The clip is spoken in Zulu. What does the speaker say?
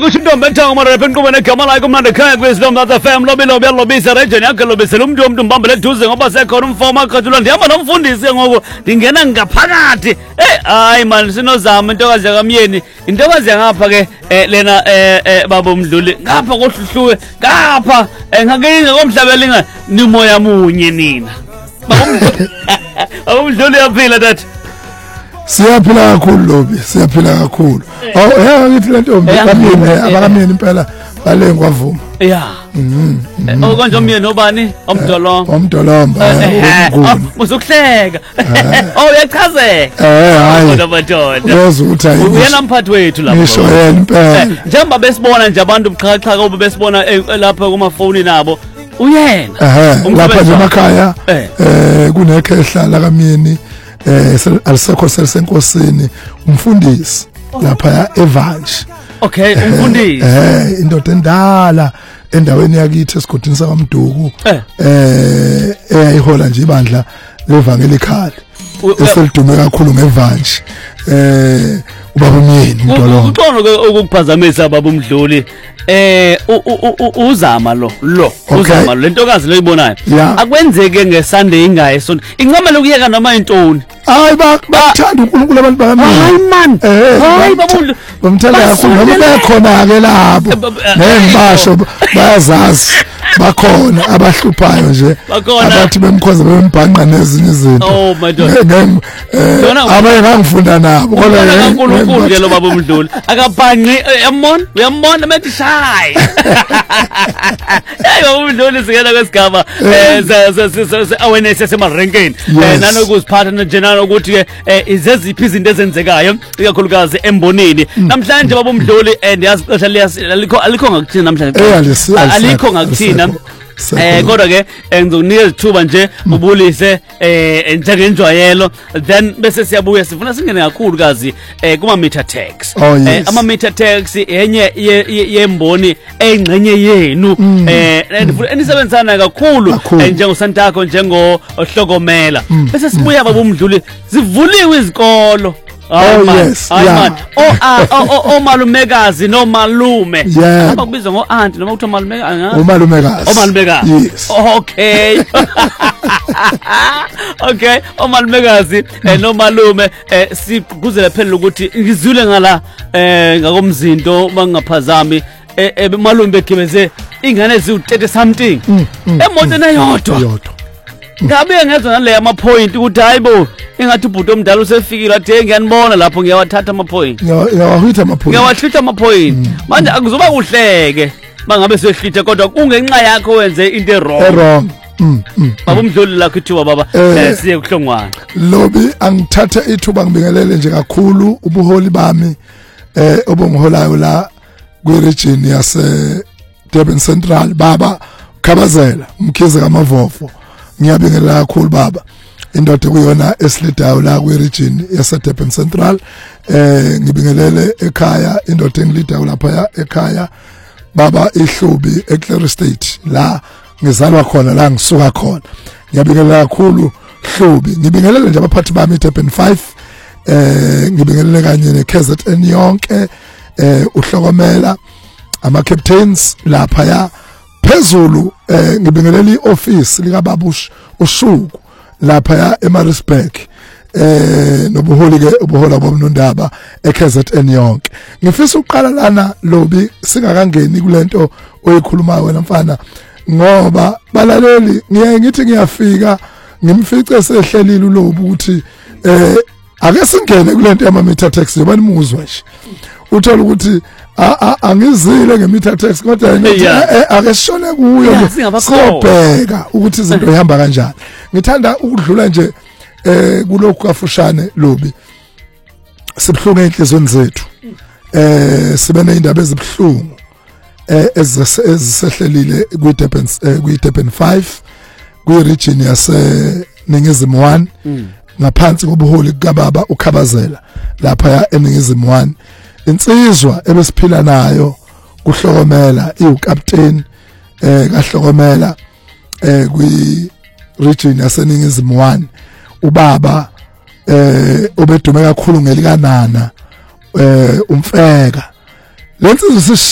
kusho intombi ethanga umarephe enqubeni egama lakho kumnandi ekhaya kwiSlom North FM lobilobi yalobisa region yakhe lobisela umuntu mbambele eduze ngoba sekhona umfomo akhathula ndihamba nomfundisi ngoku ndingena ngaphakathi hayi man sinozama intokazi yakamyeni intokazi yangapha ke lena baba Mdluli ngapha kohluhluwe ngapha ngakenge komhlabelinga nimoya munye nina baba Mdluli yaphila that siyaphila kakhulu lobi siyaphila kakhulu ngithi le ntombi abakamyeni impela bale ngwavuma okonje umyeni obani omdolomba usukuhleka uyachazeka hayi madoda uzothi uyena mphathi wethu lapho ngisho yena impela njengoba besibona nje abantu buxhakaxhaka obe besibona lapha kuma phone nabo uyena lapha nje emakhaya kunekho ehlala kamyeni alisekho selisenkosini umfundisi lapha eVanji okay umfundisi indoda endala endaweni yakithi esigodini sakamduku eyayihola nje ibandla leVangelical eselidume kakhulu ngeVanji ubaba Myeni Ntolongo uqono ukukuphazamisa baba Mdluli uzama lo uzama lentokazi loyibonayo akwenzeke ngeSunday ingaye sonto incamela ukuyeka noma intoni hayi bathanda uNkulunkulu abantu bakamyeni hayi man hayi babulu bamthanda kakhulu noma bekhona ke lapho nembasho bayazazi bakhona abahluphayo nje abathi bemkhoza bembhanqa nezinye izinto oh my god abaye ngangifunda nabo kodwa uNkulunkulu ke lo baba Mdluli akabhanqi uyambona methi shy hey baba Mdluli singena kwesigaba awareness yasemarenkeni nanokuziphatha njenalo ukuthi ke izeziphi izinto ezenzekayo ikakhulukazi embonini namhlanje baba Mdluli ndiyazi alikho ngakuthina namhlanje alikho ngakuthina kodwa ke ngizokunika isithuba nje ubulise njengenjwayelo then bese siyabuya sifuna singene kakhulu kazi kuma meter tags ama meter tags enye yemboni engcenye yenu enisebenzisana kakhulu njengosantako njengohlokomela bese sibuya baba Mdluli zivuliwe izikolo omalumekazi nomalume abakubizwa ngo-auntie noma kuthiwa umalumekazi okay okay omalumekazi nomalume sigqugquzela phela ukuthi ngizule ngala ngakomzinto bangaphazami malume begibeze ingane eziwu-30 something emotweni eyodwa ngabe ngezwe nale ama point ukuthi hayibo ingathi ubhuti omdala usefikile athi ngiyanibona lapho ngiyawathatha ama point ngiyawathatha ama point manje akuzoba kuhleke bangabe sehlithe kodwa kungenxa yakho wenze into wrong baba Mdluli la kuthiwa baba siye kuhlongwana lobi angithatha ithuba ngibingelele nje kakhulu ubuholi bami obongiholayo la kwi-region yase Durban Central baba Khabazela umkhize kaMavofo ngiyabingelela kakhulu baba indoda kuyona eslidayo la kwi-region yase Durban Central ngibingelele ekhaya indoda engilidayo lapha ekhaya baba iHlubi eClear State la ngizalwa khona la ngisuka khona ngiyabingelela kakhulu Hlubi ngibingelele nje abaphathi bami Durban 5 ngibingelele kanye neKZN yonke uhlokomela ama captains lapha ya phezulu ngibingelela ioffice lika babush uShuku lapha ya eMaritzburg nobuholi ke ubuhola bomnondaba eKZN yonke ngifisa uqala lana lobi singakangeni kulento oyikhulumayo wena mfana ngoba balaleli ngithi ngiyafika ngimfice sehlelile ulobu ukuthi ake singene kulento yama meter tax yobani muzwa nje uthola ukuthi angizile ngemeter tax kodwa ake sishone kuyo sobheka ukuthi izinto ihamba kanjani ngithanda ukudlula nje kulokhu kafushane lobi sibhlunga enhlizweni zethu sibe neindaba ezibhlungu ezisehlelile kwi-Durban 5 kwi-region yase Ningizimu 1 ngaphansi kobuholi kababa uKhabazela lapha eNingizimu 1 insizwa ebesiphila nayo kuhlokomela iwukapteni kahlokomela kwi-region yase Ningizimu 1 ubaba obedume kakhulu ngelikanana umfeka lensizwe